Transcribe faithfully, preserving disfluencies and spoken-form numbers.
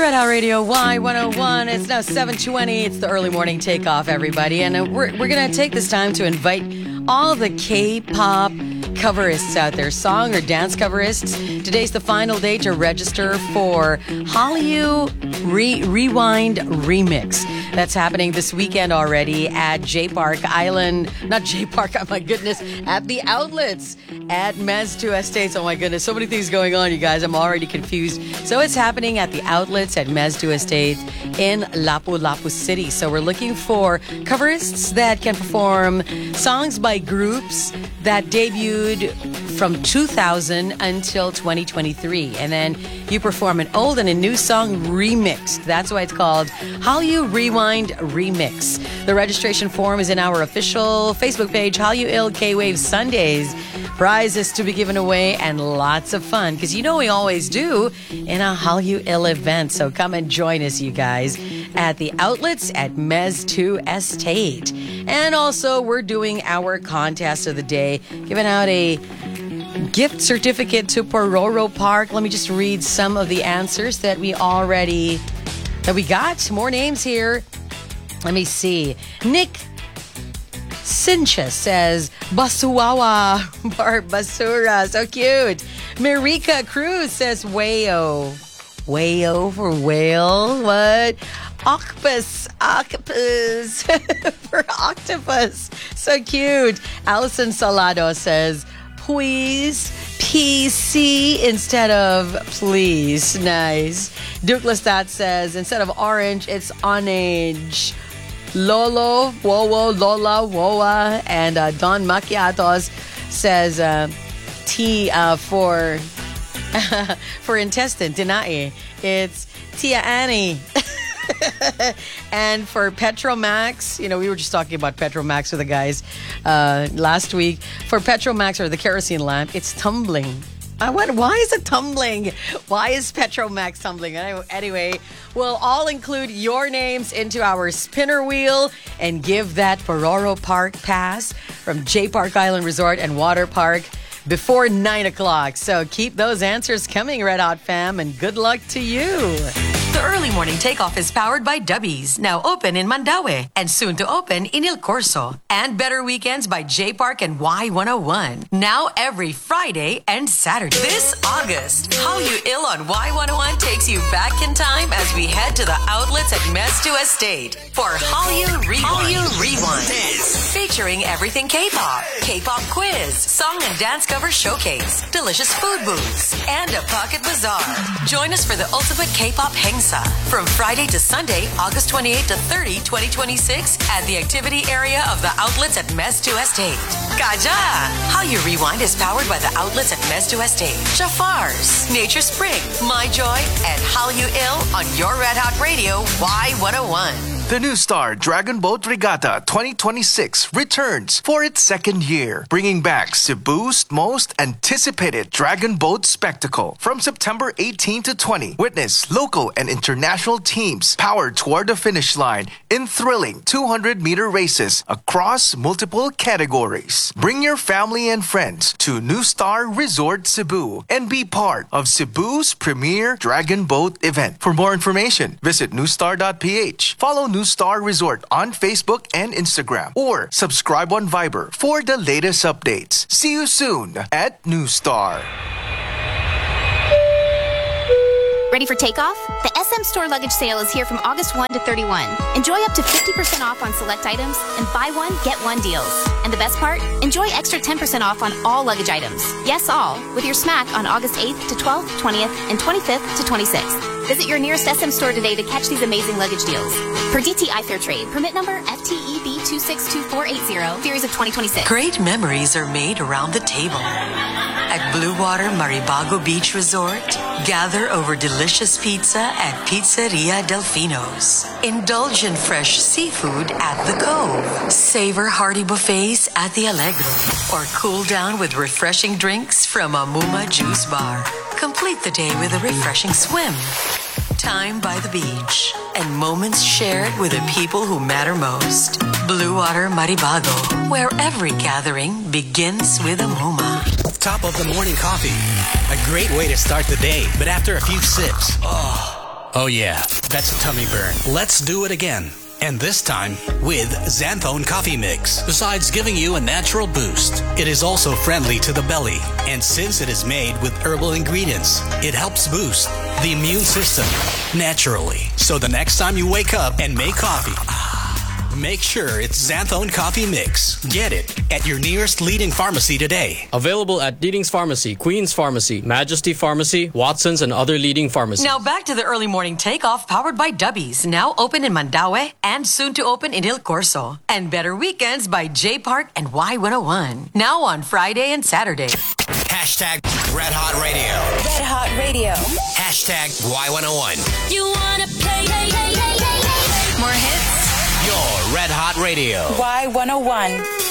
Red Hot Radio Y one oh one. It's now seven twenty. It's the early morning takeoff, everybody. And uh, we're, we're going to take this time to invite all the K-pop coverists out there, song or dance coverists. Today's the final day to register for Hallyu Re- Rewind Remix. That's happening this weekend already at J Park Island. Not J Park, oh my goodness. At the outlets at Mez two Estates. Oh my goodness, so many things going on, you guys. I'm already confused. So it's happening at the outlets at Mez two Estates in Lapu-Lapu City. So we're looking for coverists that can perform songs by groups that debuted from two thousand until twenty twenty-three. And then you perform an old and a new song remixed. That's why it's called Hallyu Rewind Remix. The registration form is in our official Facebook page, Hallyu Il K-Wave Sundays. Prizes to be given away and lots of fun, because you know we always do in a Hallyu Il event. So come and join us, you guys, at the outlets at Mez two Estate. And also, we're doing our contest of the day, giving out a gift certificate to Pororo Park. Let me just read some of the answers that we already, that we got. More names here. Let me see. Nick Sincha says, Basuwawa, Bar Basura, so cute. Marika Cruz says, Wayo. Wayo for whale? What? Octopus, octopus for octopus. So cute. Allison Salado says, please, P C instead of please. Nice. Duke Lestat says, instead of orange, it's orange. Lolo, Wowo, Lola, Woa. And uh, Don Macchiatos says, uh, T uh, for, for intestine, Dinae. It's Tia Annie. And for Petromax, you know, we were just talking about Petromax with the guys uh, last week. For Petromax, or the kerosene lamp, it's tumbling. I went, why is it tumbling? Why is Petromax tumbling? Anyway, we'll all include your names into our spinner wheel and give that Pororo Park pass from J Park Island Resort and Water Park before nine o'clock. So keep those answers coming, Red Hot fam, and good luck to you. The early morning takeoff is powered by Dubbies, now open in Mandaue and soon to open in Il Corso. And Better Weekends by J Park and Y one oh one, now every Friday and Saturday. This August, Hallyu Il on Y one oh one takes you back in time as we head to the outlets at Mez two Estate for Hallyu Rewind. Hallyu Rewind. Featuring everything K-pop, K-pop quiz, song and dance cover showcase, delicious food booths, and a pocket bazaar. Join us for the ultimate K-pop hangsa from Friday to Sunday, August twenty-eighth to thirtieth, twenty twenty-six at the activity area of the outlets at Mez two Estate. Kaja! Hallyu Rewind is powered by the outlets at Mez two Estate, Jafar's, Nature Spring, My Joy, and Hallyu Il on your Red Hot Radio Y one oh one. The New Star Dragon Boat Regatta twenty twenty-six returns for its second year, bringing back Cebu's most anticipated dragon boat spectacle. From September eighteenth to twentieth, witness local and international teams power toward the finish line in thrilling two hundred meter races across multiple categories. Bring your family and friends to New Star Resort Cebu and be part of Cebu's premier dragon boat event. For more information, visit newstar dot p h. Follow New Star Resort on Facebook and Instagram, or subscribe on Viber for the latest updates. See you soon at New Star. Ready for takeoff? The S M Store luggage sale is here from August first to thirty-first. Enjoy up to fifty percent off on select items and buy one, get one deals. And the best part? Enjoy extra ten percent off on all luggage items. Yes, all, with your smack on August eighth to twelfth, twentieth, and twenty-fifth to twenty-sixth. Visit your nearest S M store today to catch these amazing luggage deals. Per D T I Fair Trade, permit number F T E B two six two four eight zero, series of twenty twenty-six. Great memories are made around the table. At Blue Water Maribago Beach Resort, gather over delicious pizza at Pizzeria Delfino's. Indulge in fresh seafood at the Cove. Savor hearty buffets at the Allegro. Or cool down with refreshing drinks from Amuma Juice Bar. Complete the day with a refreshing swim. Time by the beach. And moments shared with the people who matter most. Blue Water Maribago, where every gathering begins with a Muma. Top of the morning coffee. A great way to start the day, but after a few sips, oh, Oh yeah, that's a tummy burn. Let's do it again. And this time with Xanthone Coffee Mix. Besides giving you a natural boost, it is also friendly to the belly. And since it is made with herbal ingredients, it helps boost the immune system naturally. So the next time you wake up and make coffee, make sure it's Xanthone Coffee Mix. Get it at your nearest leading pharmacy today. Available at Leading's Pharmacy, Queen's Pharmacy, Majesty Pharmacy, Watson's, and other leading pharmacies. Now back to the early morning takeoff powered by Dubbies. Now open in Mandaue and soon to open in Il Corso. And Better Weekends by J Park and Y one oh one. Now on Friday and Saturday. Hashtag Red Hot Radio. Red Hot Radio. Hashtag Y one oh one. You wanna play, hey, hey, hey, hey, hey. More hits? Your Red Hot Radio. Y one oh one.